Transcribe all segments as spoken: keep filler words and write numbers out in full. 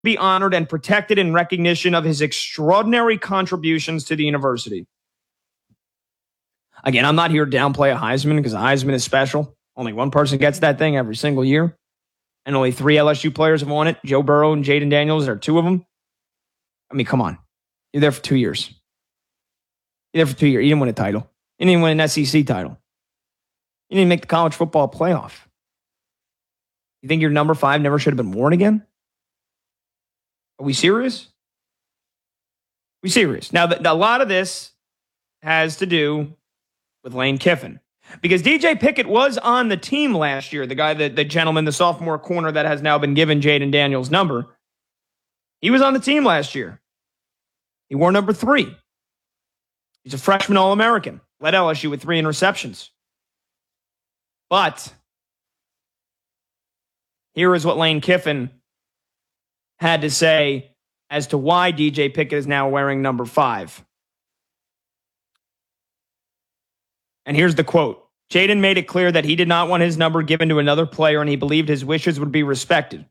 be honored and protected in recognition of his extraordinary contributions to the university. Again, I'm not here to downplay a Heisman because a Heisman is special. Only one person gets that thing every single year. And only three L S U players have won it. Joe Burrow and Jayden Daniels are two of them. I mean, come on. You're there for two years. You're there for two years. You didn't win a title. You didn't even win an S E C title. You didn't make the college football playoff. You think your number five never should have been worn again? Are we serious? Are we serious? Now, the, a lot of this has to do with Lane Kiffin. Because D J Pickett was on the team last year, the guy, that the gentleman, the sophomore corner that has now been given Jayden Daniels' number. He was on the team last year. He wore number three. He's a freshman All-American. Led L S U with three interceptions. But here is what Lane Kiffin had to say as to why D J Pickett is now wearing number five. And here's the quote. Jayden made it clear that he did not want his number given to another player and he believed his wishes would be respected.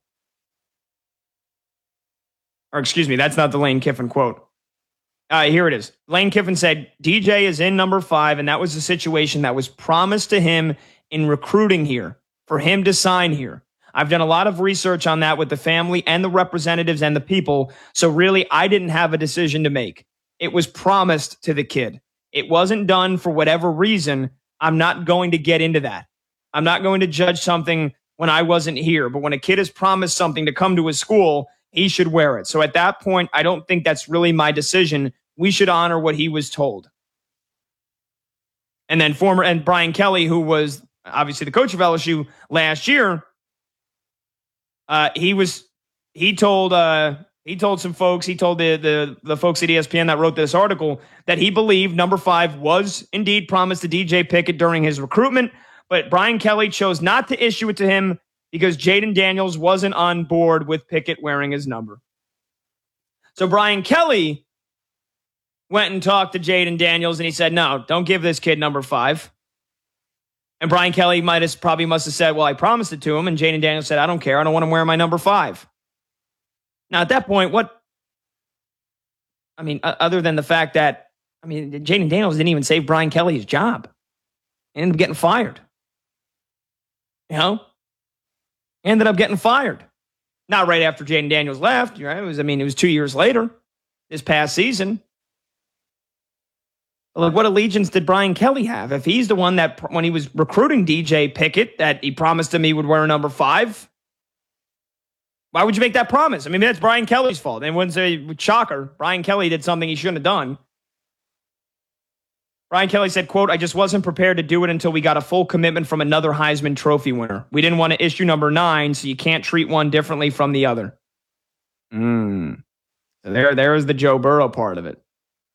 Or excuse me, that's not the Lane Kiffin quote. Uh, here it is. Lane Kiffin said, D J is in number five, and that was a situation that was promised to him in recruiting here, for him to sign here. I've done a lot of research on that with the family and the representatives and the people, so really I didn't have a decision to make. It was promised to the kid. It wasn't done for whatever reason. I'm not going to get into that. I'm not going to judge something when I wasn't here, but when a kid has promised something to come to his school, he should wear it. So at that point, I don't think that's really my decision. We should honor what he was told. And then former, and Brian Kelly, who was obviously the coach of L S U last year, uh, he was, he told, uh, he told some folks, he told the, the, the folks at E S P N that wrote this article that he believed number five was indeed promised to D J Pickett during his recruitment, but Brian Kelly chose not to issue it to him because Jayden Daniels wasn't on board with Pickett wearing his number. So Brian Kelly went and talked to Jayden Daniels and he said, no, don't give this kid number five. And Brian Kelly might have probably must have said, well, I promised it to him. And Jayden Daniels said, I don't care. I don't want him wearing my number five. Now, at that point, what, I mean, other than the fact that, I mean, Jayden Daniels didn't even save Brian Kelly his job. He ended up getting fired. You know? He ended up getting fired. Not right after Jayden Daniels left. Right? It was, I mean, it was two years later, this past season. Like, what allegiance did Brian Kelly have? If he's the one that, when he was recruiting D J Pickett, that he promised him he would wear a number five, why would you make that promise? I mean, that's Brian Kelly's fault. And wouldn't say, shocker, Brian Kelly did something he shouldn't have done. Brian Kelly said, quote, I just wasn't prepared to do it until we got a full commitment from another Heisman Trophy winner. We didn't want to issue number nine, so you can't treat one differently from the other. Mm. So there, there is the Joe Burrow part of it.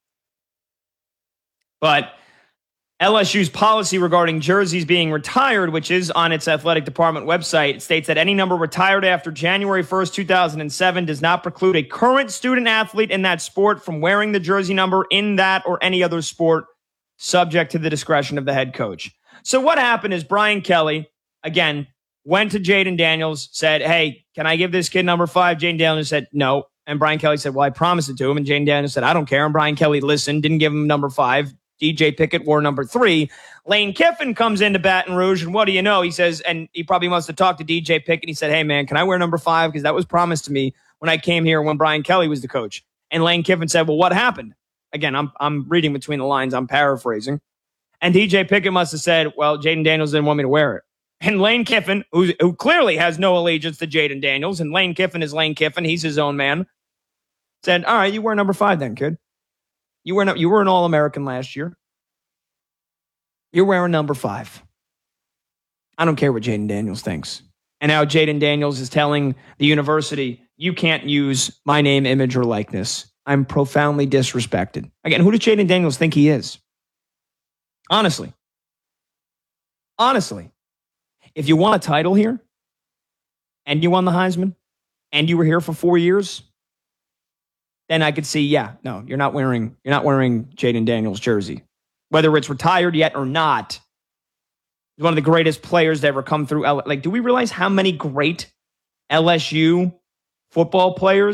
But L S U's policy regarding jerseys being retired, which is on its athletic department website, states that any number retired after January first, two thousand seven does not preclude a current student athlete in that sport from wearing the jersey number in that or any other sport, subject to the discretion of the head coach. So what happened is Brian Kelly, again, went to Jayden Daniels, said, hey, can I give this kid number five? Jayden Daniels said, no. And Brian Kelly said, well, I promised it to him. And Jayden Daniels said, I don't care. And Brian Kelly listened, didn't give him number five. D J Pickett wore number three. Lane Kiffin comes into Baton Rouge, and what do you know? He says, and he probably must have talked to D J Pickett. He said, hey, man, can I wear number five? Because that was promised to me when I came here when Brian Kelly was the coach. And Lane Kiffin said, well, what happened? Again, I'm I'm reading between the lines. I'm paraphrasing. And D J Pickett must have said, well, Jayden Daniels didn't want me to wear it. And Lane Kiffin, who, who clearly has no allegiance to Jayden Daniels, and Lane Kiffin is Lane Kiffin, he's his own man, said, all right, you wear number five then, kid. You were, you were an All-American last year. You're wearing number five. I don't care what Jayden Daniels thinks. And now Jayden Daniels is telling the university, you can't use my name, image, or likeness. I'm profoundly disrespected. Again, who does Jayden Daniels think he is? Honestly. Honestly. If you won a title here, and you won the Heisman, and you were here for four years, then I could see, yeah, no, you're not wearing, you're not wearing Jayden Daniels' jersey. Whether it's retired yet or not, he's one of the greatest players to ever come through. Like, do we realize how many great L S U football players